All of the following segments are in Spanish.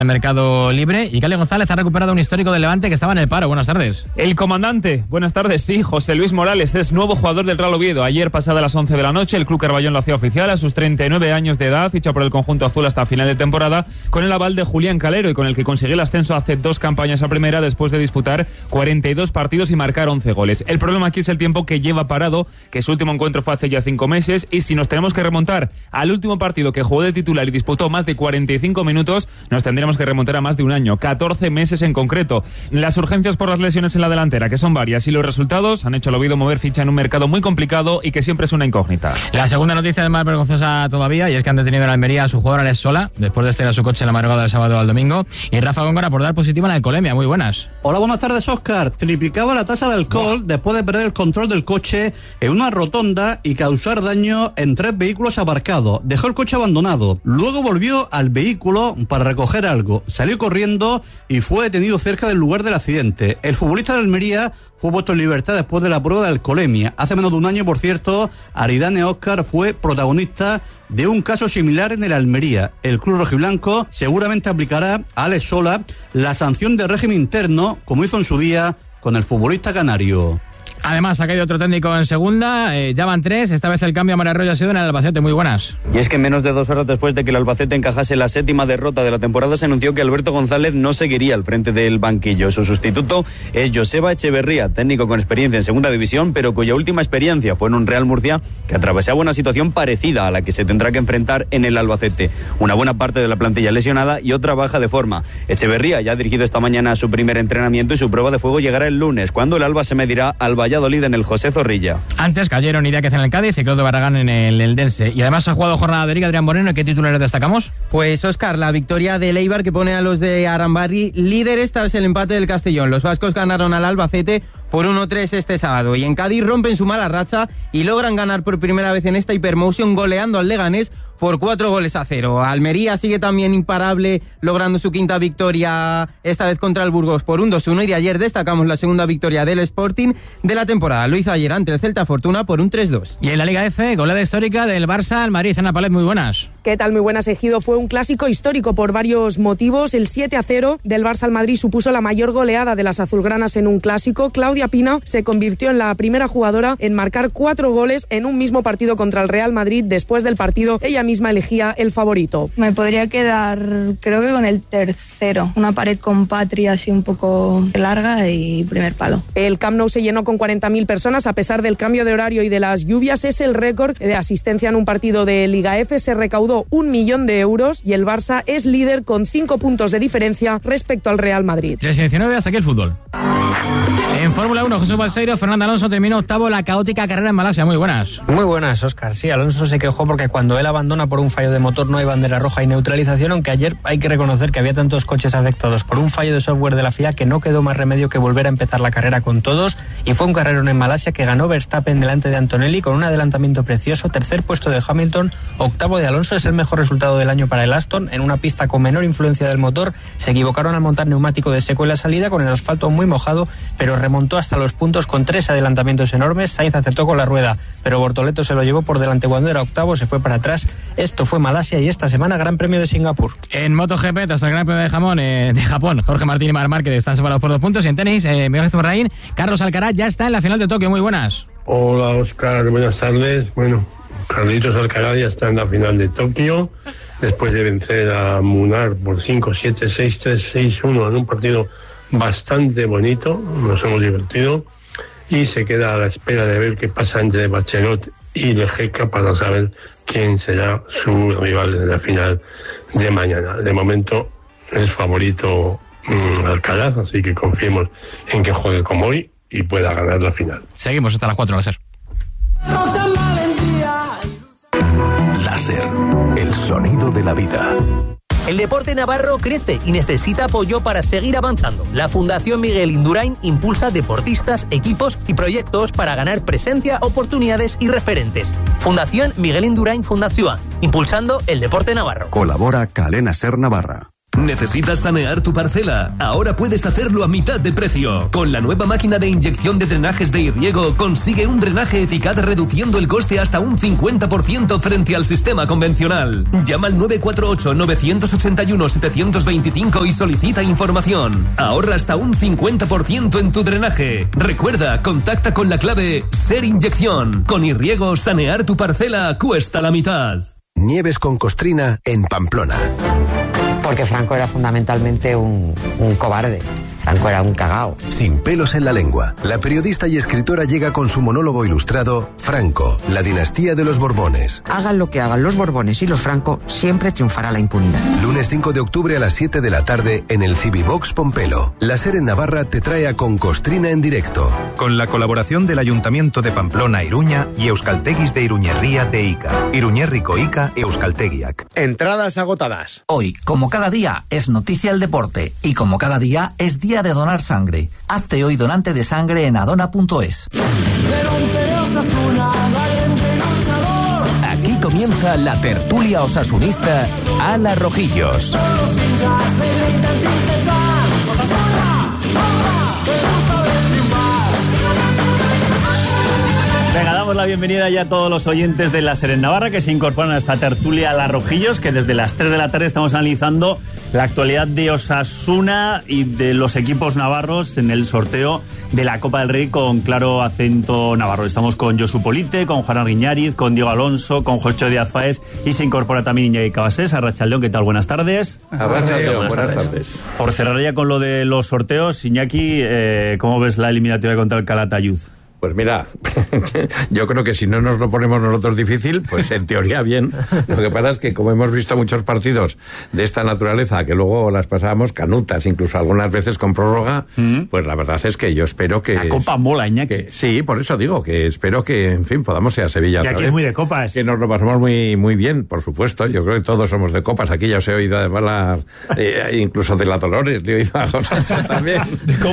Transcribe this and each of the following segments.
El mercado libre, y Cali González ha recuperado un histórico del Levante que estaba en el paro. Buenas tardes. El comandante, buenas tardes, sí, José Luis Morales es nuevo jugador del Real Oviedo. Ayer, pasada las 11 de la noche, el Club Carballón lo hacía oficial a sus 39 años de edad, ficha por el conjunto azul hasta final de temporada, con el aval de Julián Calero y con el que consiguió el ascenso hace 2 campañas a primera después de disputar 42 partidos y marcar 11 goles. El problema aquí es el tiempo que lleva parado, que su último encuentro fue hace ya 5 meses, y si nos tenemos que remontar al último partido que jugó de titular y disputó más de 45 minutos, nos tendremos que remontar a más de un año, 14 meses en concreto. Las urgencias por las lesiones en la delantera, que son varias, y los resultados han hecho al Oviedo mover ficha en un mercado muy complicado y que siempre es una incógnita. La segunda noticia es más vergonzosa todavía, y es que han detenido en Almería a su jugador Alex Sola, después de estrellar su coche en la madrugada del sábado al domingo, y Rafa Góngora por dar positivo en la alcoholemia. Muy buenas. Hola, buenas tardes, Óscar. Triplicaba la tasa de alcohol después de perder el control del coche en una rotonda y causar daño en 3 vehículos aparcados. Dejó el coche abandonado, luego volvió al vehículo para recoger algo, salió corriendo y fue detenido cerca del lugar del accidente. El futbolista de Almería fue puesto en libertad después de la prueba de alcoholemia. Hace menos de un año, por cierto, Aridane Óscar fue protagonista de un caso similar en el Almería. El club rojiblanco seguramente aplicará a Alex Sola la sanción de régimen interno, como hizo en su día con el futbolista canario. Además, ha caído otro técnico en segunda, ya van 3, esta vez el cambio a María Arroyo ha sido en el Albacete. Muy buenas. Y es que en menos de 2 horas después de que el Albacete encajase la 7ª derrota de la temporada, se anunció que Alberto González no seguiría al frente del banquillo. Su sustituto es Joseba Echeverría, técnico con experiencia en segunda división, pero cuya última experiencia fue en un Real Murcia que atravesaba una situación parecida a la que se tendrá que enfrentar en el Albacete. Una buena parte de la plantilla lesionada y otra baja de forma. Echeverría ya ha dirigido esta mañana su primer entrenamiento y su prueba de fuego llegará el lunes, cuando el Alba se medirá al Valladolid en el José Zorrilla. Antes cayeron Idiáquez en el Cádiz y Claudio Barragán en el Eldense. Y además ha jugado jornada de Liga Adrián Moreno. ¿Qué titulares destacamos? Pues Óscar, la victoria del Eibar que pone a los de Arambarri líderes tras el empate del Castellón. Los vascos ganaron al Albacete por 1-3 este sábado. Y en Cádiz rompen su mala racha y logran ganar por primera vez en esta Hypermotion goleando al Leganés por 4-0. Almería sigue también imparable, logrando su 5ª victoria, esta vez contra el Burgos por 2-1. Y de ayer destacamos la 2ª victoria del Sporting de la temporada. Lo hizo ayer ante el Celta Fortuna por 3-2. Y en la Liga F, goleada histórica del Barça al Madrid. Ana Palet, muy buenas. ¿Qué tal? Muy buenas, Ejido. Fue un clásico histórico por varios motivos. El 7-0 del Barça al Madrid supuso la mayor goleada de las azulgranas en un clásico. Claudia Pina se convirtió en la primera jugadora en marcar 4 goles en un mismo partido contra el Real Madrid. Después del partido, ella misma elegía el favorito. Me podría quedar, creo que con el tercero. Una pared con Patria así un poco larga y primer palo. El Camp Nou se llenó con 40.000 personas a pesar del cambio de horario y de las lluvias. Es el récord de asistencia en un partido de Liga F. Se recaudó 1 millón de euros y el Barça es líder con 5 puntos de diferencia respecto al Real Madrid. 3-19, hasta aquí el fútbol. En Fórmula 1, Jesús Balseiro, Fernando Alonso terminó octavo la caótica carrera en Malasia. Muy buenas. Muy buenas, Óscar. Sí, Alonso se quejó porque cuando él abandona por un fallo de motor no hay bandera roja y neutralización, aunque ayer hay que reconocer que había tantos coches afectados por un fallo de software de la FIA que no quedó más remedio que volver a empezar la carrera con todos, y fue un carrerón en Malasia que ganó Verstappen delante de Antonelli con un adelantamiento precioso, 3er puesto de Hamilton, 8º de Alonso. Es el mejor resultado del año para el Aston en una pista con menor influencia del motor. Se equivocaron al montar neumático de seco en la salida con el asfalto muy mojado, pero remontó hasta los puntos con 3 adelantamientos enormes. Sainz acertó con la rueda, pero Bortoleto se lo llevó por delante cuando era octavo, se fue para atrás. Esto fue Malasia y esta semana Gran Premio de Singapur. En MotoGP, tras el Gran Premio de Japón, Jorge Martín y Marc Márquez están separados por 2 puntos. Y en tenis, Miguel Zurraín, Carlos Alcaraz ya está en la final de Tokio. Muy buenas. Hola, Óscar, buenas tardes. Bueno, Carlitos Alcaraz ya está en la final de Tokio después de vencer a Munar por 5-7, 6-3, 6-1 en un partido bastante bonito. Nos hemos divertido y se queda a la espera de ver qué pasa entre Bachelot y Lejeca para saber quién será su rival en la final de mañana. De momento es favorito Alcaraz, así que confiemos en que juegue como hoy y pueda ganar la final. Seguimos hasta las 4, va a ser. Láser, el sonido de la vida. El deporte navarro crece y necesita apoyo para seguir avanzando. La Fundación Miguel Indurain impulsa deportistas, equipos y proyectos para ganar presencia, oportunidades y referentes. Fundación Miguel Indurain Fundación, impulsando el deporte navarro. Colabora Cadena Ser Navarra. ¿Necesitas sanear tu parcela? Ahora puedes hacerlo a mitad de precio. Con la nueva máquina de inyección de drenajes de Irriego consigue un drenaje eficaz reduciendo el coste hasta un 50% frente al sistema convencional. Llama al 948-981-725 y solicita información. Ahorra hasta un 50% en tu drenaje. Recuerda, contacta con la clave SER Inyección. Con Irriego, sanear tu parcela cuesta la mitad. Nieves con Costrina en Pamplona. Porque Franco era fundamentalmente un cobarde. Franco era un cagao. Sin pelos en la lengua, la periodista y escritora llega con su monólogo ilustrado Franco, la dinastía de los Borbones. Hagan lo que hagan los Borbones y los Franco, siempre triunfará la impunidad. Lunes 5 de octubre a las 7 de la tarde en el Civivox Pompelo. La SER en Navarra te trae a Con Costrina en directo. Con la colaboración del Ayuntamiento de Pamplona, Iruña y Euskalteguis de Iruñerría de Ica. Iruñerriko Ica Euskaltegiak. Entradas agotadas. Hoy, como cada día, es noticia el deporte y como cada día es día de donar sangre. Hazte hoy donante de sangre en adona.es. Aquí comienza la tertulia osasunista a la Rojillos. Venga, damos la bienvenida ya a todos los oyentes de la SER en Navarra que se incorporan a esta tertulia a la Rojillos, que desde las 3 de la tarde estamos analizando la actualidad de Osasuna y de los equipos navarros en el sorteo de la Copa del Rey con claro acento navarro. Estamos con Josu Polite, con Juan Arguiñariz, con Diego Alonso, con Jocho Díaz Faes y se incorpora también Iñaki Cabasés. Arratsaldeón, ¿qué tal? Buenas tardes. Arratsaldeón, buenas tardes. Por cerrar ya con lo de los sorteos, Iñaki, ¿cómo ves la eliminatoria contra el Calatayud? Pues mira, yo creo que si no nos lo ponemos nosotros difícil, pues en teoría bien. Lo que pasa es que como hemos visto muchos partidos de esta naturaleza, que luego las pasábamos canutas, incluso algunas veces con prórroga, pues la verdad es que yo espero que... La Copa mola, Iñaki. Sí, por eso digo, que espero que, en fin, podamos ir a Sevilla. Y aquí es muy de copas. Que nos lo pasamos muy, muy bien, por supuesto. Yo creo que todos somos de copas. Aquí ya os he oído además incluso de la Dolores, le he oído a José también.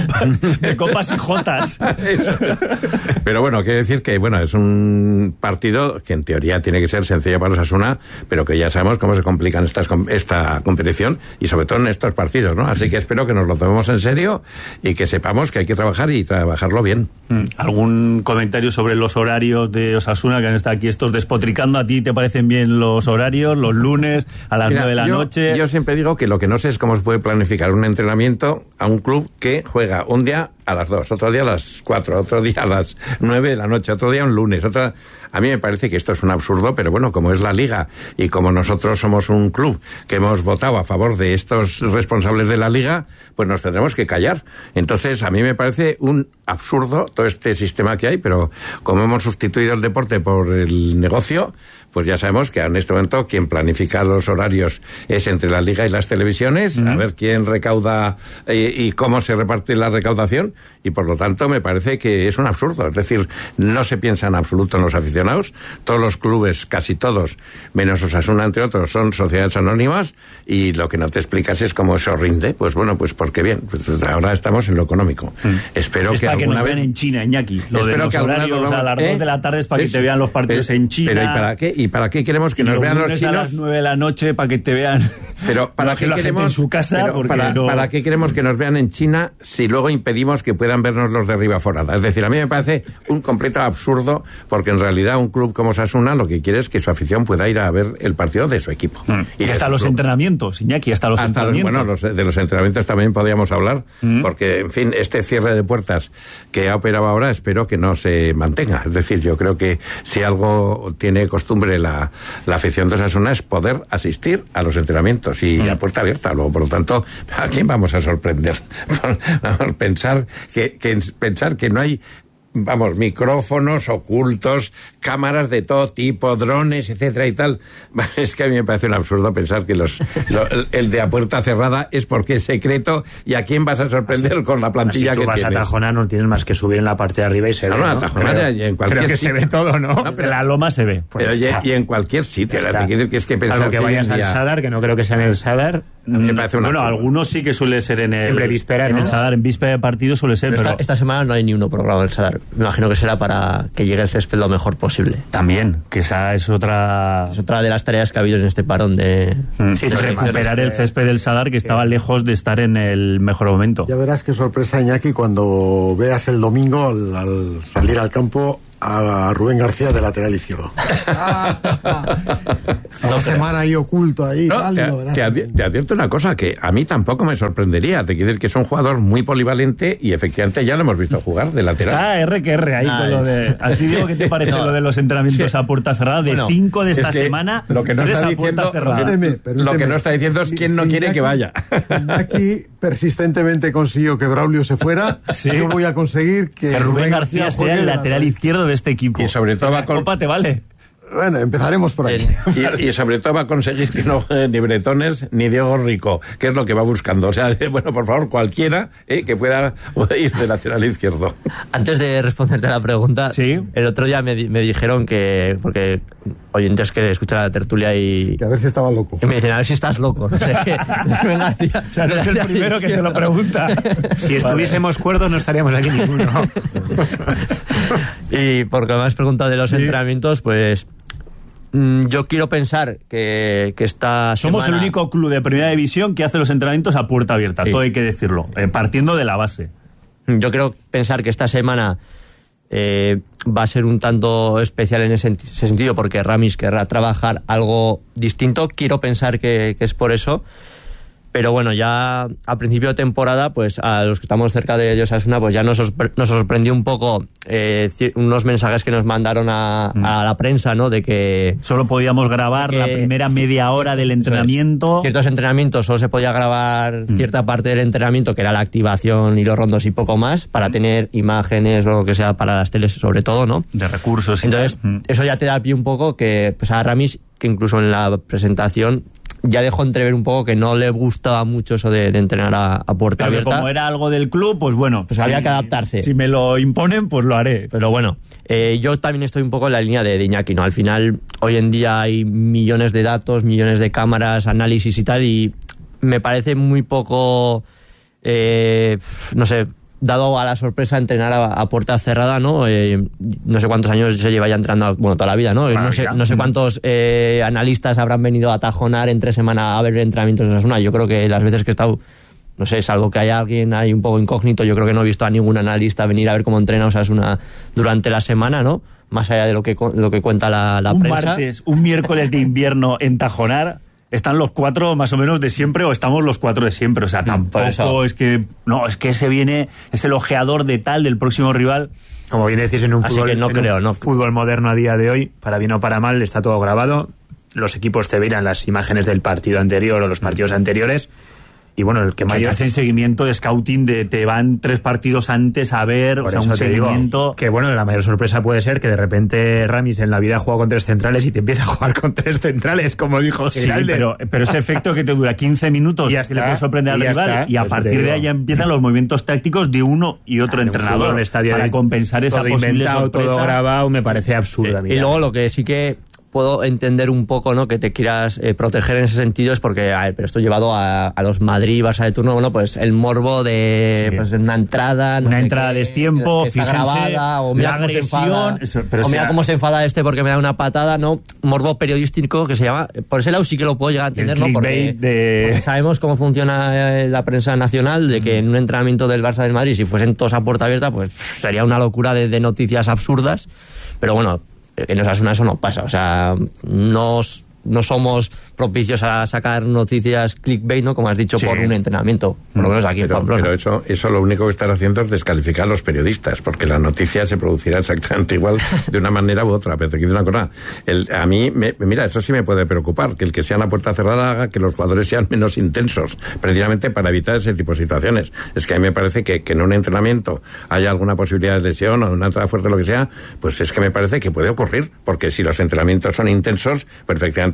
De copas y jotas. Eso. Pero bueno, quiero decir que bueno, es un partido que en teoría tiene que ser sencillo para Osasuna, pero que ya sabemos cómo se complican esta competición y sobre todo en estos partidos, ¿no? Así que espero que nos lo tomemos en serio y que sepamos que hay que trabajar y trabajarlo bien. ¿Algún comentario sobre los horarios de Osasuna que han estado aquí estos despotricando? ¿A ti te parecen bien los horarios, los lunes a las 9 de la noche? Yo siempre digo que lo que no sé es cómo se puede planificar un entrenamiento a un club que juega un día a las 2, otro día a las 4, otro día a las 9 de la noche, otro día un lunes, otra... A mí me parece que esto es un absurdo, pero bueno, como es la Liga y como nosotros somos un club que hemos votado a favor de estos responsables de la Liga, pues nos tendremos que callar. Entonces, a mí me parece un absurdo todo este sistema que hay, pero como hemos sustituido el deporte por el negocio, pues ya sabemos que en este momento quien planifica los horarios es entre la Liga y las televisiones, a ver quién recauda y cómo se reparte la recaudación, y por lo tanto me parece que es un absurdo. Es decir, no se piensa en absoluto en los aficionados. Todos los clubes, casi todos, menos Osasuna entre otros, son sociedades anónimas, y lo que no te explicas es cómo eso rinde. Pues bueno, pues porque bien, pues ahora estamos en lo económico. Espero es que para que nos vez... vean en China, Iñaki. Lo de los horarios a las 2 de la tarde es para que te vean los partidos en China. Pero ¿y para qué queremos que nos vean los chinos? A las 9 de la noche para que te vean. Pero ¿para qué queremos en su casa? ¿Para qué queremos que nos vean en China si luego impedimos que puedan vernos los de arriba forada? Es decir, a mí me parece un completo absurdo, porque en realidad un club como Osasuna lo que quiere es que su afición pueda ir a ver el partido de su equipo. Y hasta los entrenamientos, Iñaki, hasta los entrenamientos. De los entrenamientos también podríamos hablar, porque, en fin, este cierre de puertas que ha operado ahora espero que no se mantenga. Es decir, yo creo que si algo tiene costumbre la afición de Osasuna es poder asistir a los entrenamientos y a puerta abierta. Luego, por lo tanto, ¿a quién vamos a sorprender? Por pensar que no hay, vamos, micrófonos ocultos, cámaras de todo tipo, drones, etcétera y tal. Es que a mí me parece un absurdo pensar que el de a puerta cerrada es porque es secreto, y a quién vas a sorprender con la plantilla que tienes. Si tú vas a Tajonar, no tienes más que subir en la parte de arriba y se ve, ¿no? A Tajonar y en cualquier creo que sitio. se ve todo, ¿no? Pero la loma se ve. Pero y en cualquier sitio. Salvo que vayas al Sadar, que no creo que sea en el Sadar. me parece una bueno, algunos sí que suele ser en el víspera, en ¿no? el Sadar, en víspera de partido suele ser, pero esta semana no hay ni uno programado en el Sadar. Me imagino que será para que llegue el césped lo mejor posible. También, que esa es otra de las tareas que ha habido en este parón de recuperar el césped del Sadar, que estaba lejos de estar en el mejor momento. Ya verás qué sorpresa, Iñaki, cuando veas el domingo al salir al campo a Rubén García de lateral izquierdo. Una semana ahí oculto ahí. No, te advierto una cosa, que a mí tampoco me sorprendería. Te quiero decir que es un jugador muy polivalente y efectivamente ya lo hemos visto jugar de lateral. Está R que R ahí con lo de... ¿A ti, Diego, qué te parece lo de los entrenamientos a puerta cerrada? De 5 de esta semana, lo que no 3 está a diciendo, puerta cerrada. Lo que no está diciendo es quién no quiere que vaya. Iñaki persistentemente consiguió que Braulio se fuera. Sí. Yo voy a conseguir que Rubén García sea el lateral izquierdo de este equipo. Y sobre todo Copa te vale. Bueno, empezaremos por ahí. Y sobre todo va a conseguir que no juegue ni Bretones ni Diego Rico, que es lo que va buscando. O sea, bueno, por favor, cualquiera que pueda ir de lateral izquierdo. Antes de responderte a la pregunta, el otro día me dijeron que, porque oyentes que escuchan la tertulia y... Que a ver si estaba loco. Y me dicen, a ver si estás loco. No sé qué. O sea, no es el primero que te lo pregunta. Si estuviésemos cuerdos no estaríamos aquí ninguno. Y porque me has preguntado de los entrenamientos, pues... yo quiero pensar que esta Somos semana... el único club de primera división que hace los entrenamientos a puerta abierta, todo hay que decirlo, partiendo de la base. Yo quiero pensar que esta semana va a ser un tanto especial en ese sentido, porque Ramis querrá trabajar algo distinto. Quiero pensar que es por eso. Pero bueno, ya a principio de temporada, pues a los que estamos cerca de Osasuna, pues ya nos sorprendió un poco unos mensajes que nos mandaron a la prensa, ¿no? De que solo podíamos grabar la primera media hora del entrenamiento. Ciertos entrenamientos solo se podía grabar cierta parte del entrenamiento, que era la activación y los rondos y poco más, para tener imágenes o lo que sea para las teles, sobre todo, ¿no? De recursos. Entonces, eso ya te da pie un poco que, pues a Ramis, que incluso en la presentación ya dejó entrever un poco que no le gustaba mucho eso de entrenar a puerta abierta. Como era algo del club, pues bueno, pues había que adaptarse. Si me lo imponen, pues lo haré. Pero bueno, yo también estoy un poco en la línea de Iñaki, ¿no? Al final, hoy en día hay millones de datos, millones de cámaras, análisis y tal, y me parece muy poco, no sé, dado a la sorpresa entrenar a puerta cerrada, ¿no? No sé cuántos años se lleva ya entrenando, bueno, toda la vida, ¿no? No sé cuántos analistas habrán venido a tajonar entre semana a ver entrenamientos de Osasuna. Yo creo que las veces que he estado, no sé, salvo que haya alguien ahí un poco incógnito, yo creo que no he visto a ningún analista venir a ver cómo entrena Osasuna durante la semana, ¿no? Más allá de lo que cuenta la prensa. Un miércoles de invierno en tajonar... Están los 4 más o menos de siempre, o estamos los 4 de siempre. O sea, tampoco es que... No, es que ese viene, es el ojeador de tal, del próximo rival. Como bien decís, en un fútbol, que no creo, fútbol moderno a día de hoy, para bien o para mal, está todo grabado. Los equipos te verán las imágenes del partido anterior o los partidos anteriores. Y bueno, el que te hacen seguimiento de scouting, te van 3 partidos antes a ver, o sea, un seguimiento. Digo que bueno, la mayor sorpresa puede ser que de repente Ramis en la vida ha jugado con 3 centrales y te empieza a jugar con 3 centrales, como dijo Giralde. Pero ese efecto que te dura 15 minutos, que le puede sorprender al rival, y a partir de ahí ya empiezan los movimientos tácticos de uno y otro entrenador para compensar esa posible sorpresa. Todo grabado, me parece absurdo. Y luego lo que sí que puedo entender un poco, ¿no?, que te quieras proteger en ese sentido, es porque, pero esto llevado a los Madrid, Barça de turno, bueno, pues el morbo de pues, una entrada, no una entrada de destiempo, fíjense, grabada, o mira la agresión, cómo se enfada este porque me da una patada, ¿no? Morbo periodístico que se llama. Por ese lado sí que lo puedo llegar a entender, ¿no? Porque sabemos cómo funciona la prensa nacional, de que en un entrenamiento del Barça del Madrid, si fuesen todos a puerta abierta, pues sería una locura de noticias absurdas, pero bueno, en Osasuna eso no pasa, o sea, no somos propicios a sacar noticias clickbait, ¿no?, como has dicho, por un entrenamiento, por lo menos aquí en Pamplona. Pero eso lo único que están haciendo es descalificar a los periodistas, porque la noticia se producirá exactamente igual de una manera u otra. Pero te quiero una cosa, a mí, mira, eso sí me puede preocupar, que el que sea una puerta cerrada haga que los jugadores sean menos intensos, precisamente para evitar ese tipo de situaciones. Es que a mí me parece que en un entrenamiento haya alguna posibilidad de lesión o de una entrada fuerte o lo que sea, pues es que me parece que puede ocurrir, porque si los entrenamientos son intensos, perfectamente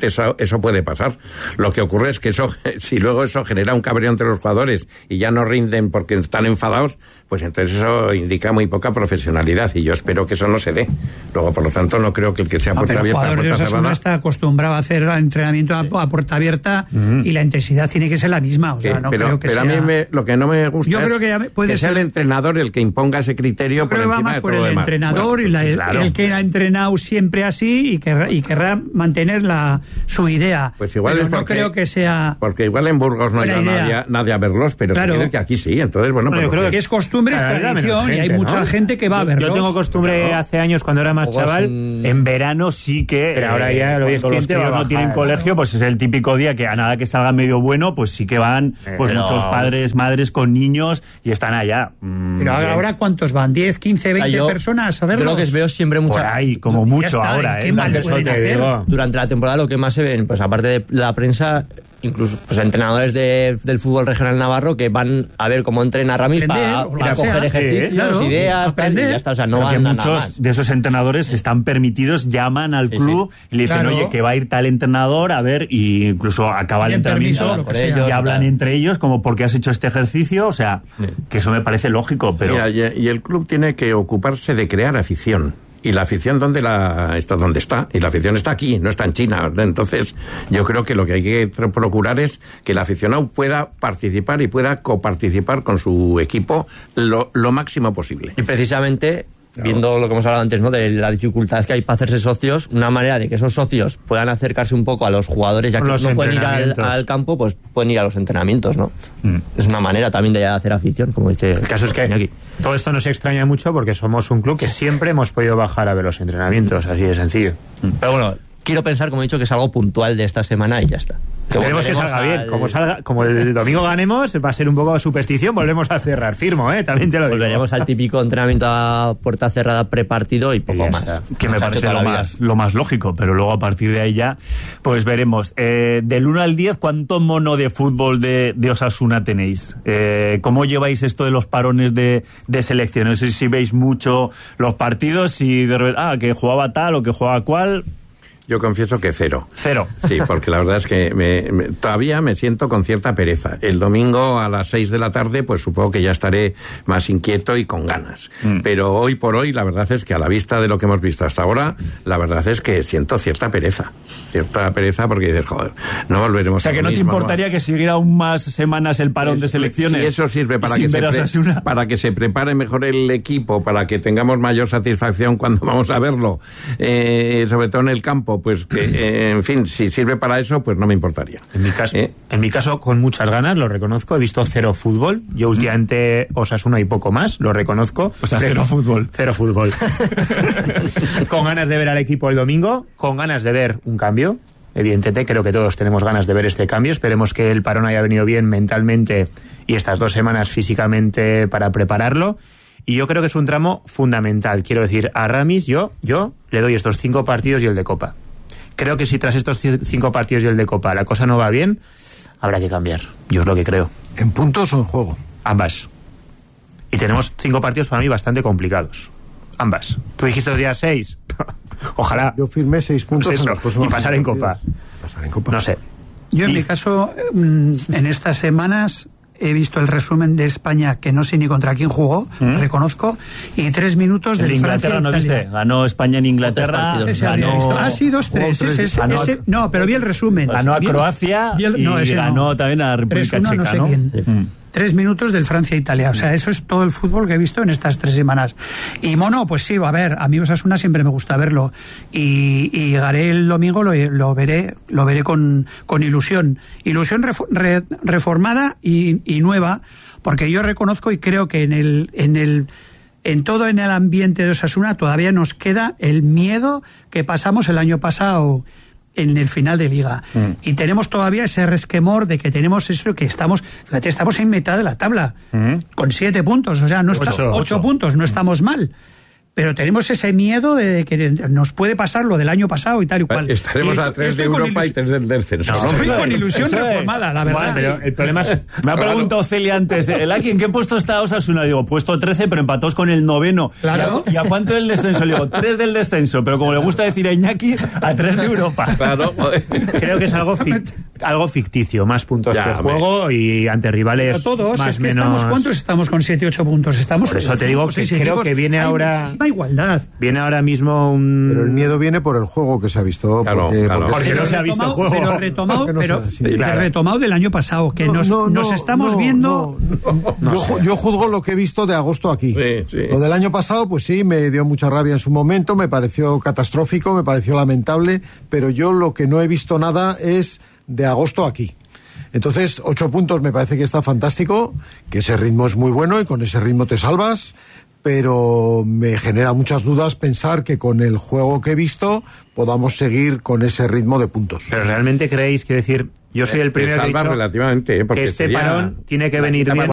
evidentemente eso puede pasar. Lo que ocurre es que si luego eso genera un cabreo entre los jugadores y ya no rinden porque están enfadados, pues entonces eso indica muy poca profesionalidad, y yo espero que eso no se dé. Luego, por lo tanto, no creo que el que sea puerta abierta, el jugador de Osasuna está acostumbrado a hacer entrenamiento a puerta abierta, y la intensidad tiene que ser la misma. O sea, no creo que sea... a mí lo que no me gusta yo creo que sea el entrenador el que imponga ese criterio. Yo creo que va más por el entrenador, y el que ha entrenado siempre así y querrá mantener su idea. Pues igual pero es porque, no creo que sea... Porque igual en Burgos no hay nadie a verlos, pero claro, que aquí sí. Entonces, bueno, yo creo que es costumbre, es tradición, y hay mucha gente que va a verlos. Yo tengo costumbre hace años, cuando era más chaval, en verano sí que... Pero ahora ya los críos no tienen colegio, pues es el típico día que a nada que salga medio bueno, pues sí que van muchos padres, madres con niños y están allá. Pero ahora, ¿cuántos van? ¿10, 15, 20 personas a verlos? Yo lo que veo siempre mucha... Por ahí, como mucho ahora. ¿Qué mal pueden hacer? Durante la temporada lo que más se ven, pues aparte de la prensa, incluso pues entrenadores del fútbol regional navarro que van a ver cómo entrena Ramis para coger ejercicios, ideas, tal, y ya está. O sea, no van a nada más. Muchos de esos entrenadores están permitidos, llaman al club y le dicen, oye, que va a ir tal entrenador a ver, y incluso acaba el entrenamiento y hablan entre ellos como porque has hecho este ejercicio. O sea, que eso me parece lógico, pero... Mira, y el club tiene que ocuparse de crear afición. Y la afición, ¿dónde está? Y la afición está aquí, no está en China. Entonces, yo creo que lo que hay que procurar es que el aficionado pueda participar y pueda coparticipar con su equipo lo máximo posible. Y precisamente... Viendo lo que hemos hablado antes, ¿no? De la dificultad que hay para hacerse socios, una manera de que esos socios puedan acercarse un poco a los jugadores, ya que no pueden ir al campo, pues pueden ir a los entrenamientos, ¿no? Es una manera también de hacer afición, como dice. El caso es que aquí todo esto nos extraña mucho porque somos un club que siempre hemos podido bajar a ver los entrenamientos, así de sencillo. Pero bueno, quiero pensar, como he dicho, que es algo puntual de esta semana y ya está. Esperemos que salga bien. Como el domingo ganemos, va a ser un poco de superstición, volvemos a cerrar. Firmo, también te lo digo. Volveremos al típico entrenamiento a puerta cerrada prepartido y poco más. Que me parece lo más lógico, pero luego a partir de ahí ya, pues veremos. Del 1 al 10, ¿cuánto mono de fútbol de Osasuna tenéis? ¿Cómo lleváis esto de los parones de selección? No sé si veis mucho los partidos y de repente, que jugaba tal o que jugaba cual... Yo confieso que 0. 0. Sí, porque la verdad es que todavía me siento con cierta pereza. El domingo a las 6 de la tarde, pues supongo que ya estaré más inquieto y con ganas. Pero hoy por hoy, la verdad es que a la vista de lo que hemos visto hasta ahora, la verdad es que siento cierta pereza. Cierta pereza porque dices, joder, no volveremos a... O sea, que no te importaría que siguiera aún más semanas el parón de selecciones. Si eso sirve para que se prepare mejor el equipo, para que tengamos mayor satisfacción cuando vamos a verlo, sobre todo en el campo, pues que, en fin, si sirve para eso, pues no me importaría. En mi caso, con muchas ganas, lo reconozco. He visto 0 fútbol. Yo últimamente Osasuna y poco más, lo reconozco. O sea, 0 fútbol. 0 fútbol. Con ganas de ver al equipo el domingo, con ganas de ver un cambio. Evidentemente, creo que todos tenemos ganas de ver este cambio. Esperemos que el parón haya venido bien mentalmente y estas 2 semanas físicamente para prepararlo. Y yo creo que es un tramo fundamental. Quiero decir, a Ramis yo le doy estos 5 partidos y el de Copa. Creo que si tras estos 5 partidos y el de Copa la cosa no va bien, habrá que cambiar. Yo es lo que creo. ¿En puntos o en juego? Ambas. Y tenemos 5 partidos para mí bastante complicados. Ambas. Tú dijiste los días 6. Ojalá. Yo firmé 6 puntos pues eso, y pasar en Copa. No sé. Yo en mi caso, en estas semanas... He visto el resumen de España, que no sé ni contra quién jugó, reconozco, y 3 minutos de Inglaterra, ¿no viste? Ganó España en Inglaterra. Sí, 2-3. No, pero vi el resumen. Ganó a Croacia y ganó también a República Checa, no sé quién. 3 minutos del Francia-Italia. O sea, eso es todo el fútbol que he visto en estas 3 semanas. Y mono, pues sí, a ver, a mí Osasuna siempre me gusta verlo. Y Garé el domingo lo veré con ilusión. Ilusión reformada y nueva, porque yo reconozco y creo que en todo el ambiente de Osasuna todavía nos queda el miedo que pasamos el año pasado en el final de Liga. Y tenemos todavía ese resquemor de que tenemos eso, que estamos en mitad de la tabla, con 7 puntos, o sea, no 8 puntos, no estamos mal. pero tenemos ese miedo de que nos puede pasar lo del año pasado y tal y cual. Estaremos a 3 de Europa y 3 del descenso. Estoy con ilusión reformada, la verdad. Bueno, pero el problema es... Me ha preguntado Celia antes, Aki, ¿en qué puesto está Osasuna? Digo, puesto 13, pero empatados con el 9º. Claro. ¿Y a cuánto del descenso? Le digo, 3 del descenso, pero como le gusta decir a Iñaki, a 3 de Europa. Claro. Creo que es algo ficticio, más puntos que juego y ante rivales todos, más es que menos... ¿cuántos estamos con 7-8 puntos? Estamos Por eso te digo que creo que viene ahora... Hay igualdad. Viene ahora mismo un... Pero el miedo viene por el juego que se ha visto. Claro, porque no se ha visto el juego. Pero retomado del año pasado, que nos estamos viendo... Yo juzgo lo que he visto de agosto aquí. Sí. Lo del año pasado, pues sí, me dio mucha rabia en su momento, me pareció catastrófico, me pareció lamentable, pero yo lo que no he visto nada es de agosto aquí. Entonces, 8 puntos me parece que está fantástico, que ese ritmo es muy bueno y con ese ritmo te salvas, pero me genera muchas dudas pensar que con el juego que he visto podamos seguir con ese ritmo de puntos. Pero realmente creéis, quiero decir, yo soy el primero que he dicho relativamente, que este parón tiene que venir bien,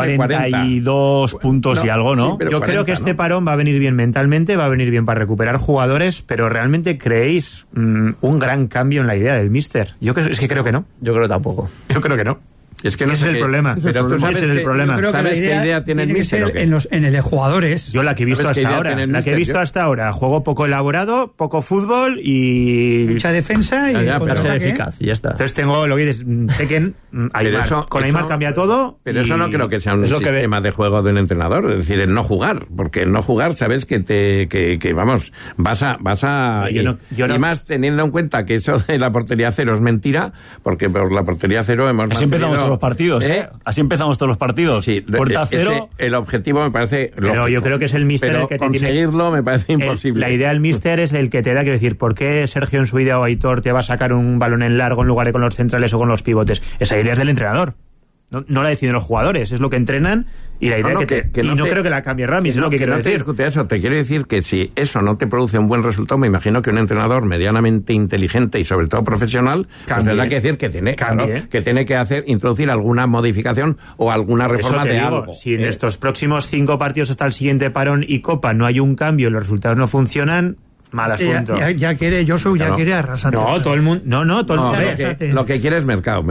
42 puntos y algo, ¿no? Sí, yo 40, creo que este parón va a venir bien mentalmente, va a venir bien para recuperar jugadores, pero ¿realmente creéis un gran cambio en la idea del míster? Es que creo que no. Yo creo tampoco. Yo creo que no. Es que no ese es el problema. Pero tú sabes el problema. ¿Sabes qué idea tiene el míster? En el de jugadores. Yo la que he visto hasta ahora. La que he visto hasta ahora. Juego poco elaborado, poco fútbol y... mucha defensa y... ser eficaz y ya está. Entonces tengo lo que dices, sé que con Aimar cambia todo. Pero eso no creo que sea un sistema de juego de un entrenador. Es decir, el no jugar. Porque el no jugar, sabes que vamos, vas a y más teniendo en cuenta que eso de la portería cero es mentira, porque por la portería cero hemos mantenido... todos los partidos, Así empezamos todos los partidos. Sí, puerta cero. El objetivo me parece lógico. Pero yo creo que es el míster el que conseguirlo me parece imposible. La idea del míster es el que te da, quiero decir, ¿por qué Sergio en su idea o Aitor te va a sacar un balón en largo en lugar de con los centrales o con los pivotes? Esa idea es del entrenador. No la deciden los jugadores, es lo que entrenan y la idea no creo que la cambie Ramis, es lo que quiero decir. Te quiero decir que si eso no te produce un buen resultado, me imagino que un entrenador medianamente inteligente y sobre todo profesional, pues tendrá que decir que tiene que introducir alguna modificación o alguna reforma de algo. Si en estos próximos 5 partidos hasta el siguiente parón y Copa no hay un cambio y los resultados no funcionan, mal asunto. Ya quiere quiere arrasar. No, todo el mundo. Lo que quiere es mercado.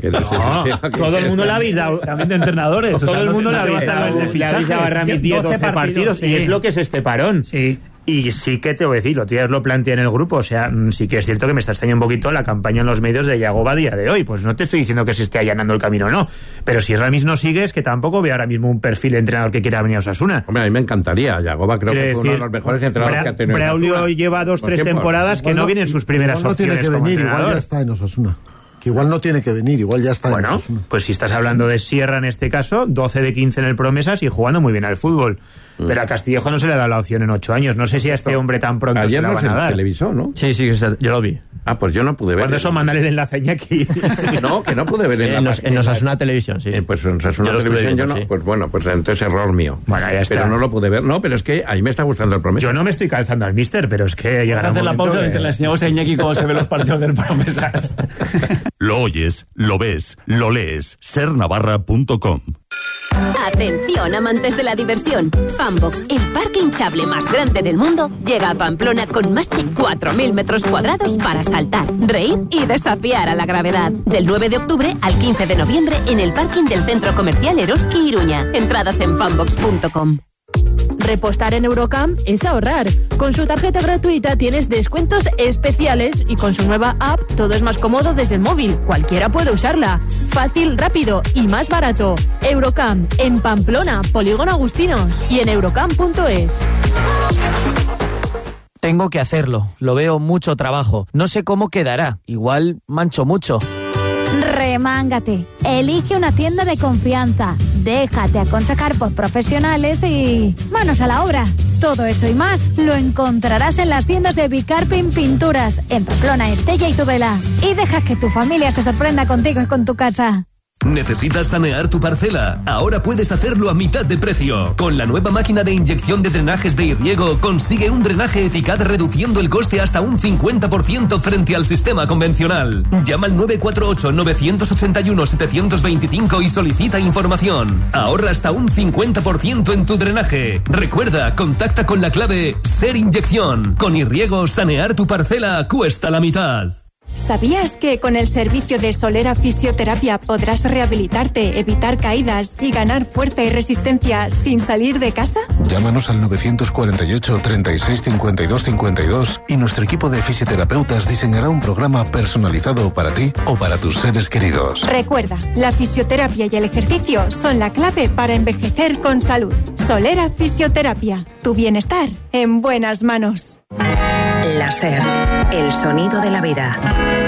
Todo el mundo le habéis dado. También de entrenadores. Todo el mundo le habéis dado a Ramis 10-12 partidos. Y es lo que es este parón. Sí. Y sí que te voy a decir, lo tías lo planteé en el grupo, o sea, sí que es cierto que me está extrañando un poquito la campaña en los medios de Yagoba a día de hoy, pues no te estoy diciendo que se esté allanando el camino o no, pero si Ramis no sigue es que tampoco veo ahora mismo un perfil de entrenador que quiera venir a Osasuna. Hombre, a mí me encantaría, Yagoba creo que fue uno de los mejores entrenadores que ha tenido Braulio lleva 2-3 temporadas que no vienen sus primeras opciones. No tiene que venir, igual ya está en Osasuna. Que igual no tiene que venir, igual ya está en Osasuna. Pues si estás hablando de Sierra en este caso, 12 de 15 en el Promesas y jugando muy bien al fútbol. Pero a Castillejo no se le ha dado la opción en 8 años. No sé si a este hombre tan pronto ayer se la van a dar. Televisó, ¿no? Sí, yo lo vi. Ah, pues yo no pude ver. ¿Cuándo eso mandarle el enlace a Iñaki? No, que no pude ver en Osasuna Televisión, sí. Pues en Osasuna Televisión yo no. Sí. Pues bueno, pues entonces error mío. Bueno, ya está. Pero no lo pude ver. No, pero es que a mí me está gustando el Promesas. Yo no me estoy calzando al míster, pero es que llegará un momento. Hacer la pausa mientras le enseñamos a Iñaki cómo se ven los partidos del Promesas. Lo oyes, lo ves, lo lees. sernavarra.com. Atención, amantes de la diversión. Fanbox, el parque hinchable más grande del mundo, llega a Pamplona con más de 4.000 metros cuadrados para saltar, reír y desafiar a la gravedad. Del 9 de octubre al 15 de noviembre en el parking del Centro Comercial Eroski Iruña. Entradas en fanbox.com. Repostar en Eurocamp es ahorrar. Con su tarjeta gratuita tienes descuentos especiales y con su nueva app todo es más cómodo desde el móvil. Cualquiera puede usarla. Fácil, rápido y más barato. Eurocamp en Pamplona, Polígono Agustinos y en eurocamp.es. Tengo que hacerlo. Lo veo mucho trabajo. No sé cómo quedará. Igual mancho mucho. Remángate. Elige una tienda de confianza. Déjate aconsejar por profesionales y manos a la obra. Todo eso y más lo encontrarás en las tiendas de Bicarpin Pinturas, en Pamplona, Estella y Tudela. Y deja que tu familia se sorprenda contigo y con tu casa. ¿Necesitas sanear tu parcela? Ahora puedes hacerlo a mitad de precio. Con la nueva máquina de inyección de drenajes de Irriego consigue un drenaje eficaz reduciendo el coste hasta un 50% frente al sistema convencional. Llama al 948-981-725 y solicita información. Ahorra hasta un 50% en tu drenaje. Recuerda, contacta con la clave SER Inyección. Con Irriego, sanear tu parcela cuesta la mitad. ¿Sabías que con el servicio de Solera Fisioterapia podrás rehabilitarte, evitar caídas y ganar fuerza y resistencia sin salir de casa? Llámanos al 948 36 52 52 y nuestro equipo de fisioterapeutas diseñará un programa personalizado para ti o para tus seres queridos. Recuerda, la fisioterapia y el ejercicio son la clave para envejecer con salud. Solera Fisioterapia, tu bienestar en buenas manos. La SER, el sonido de la vida.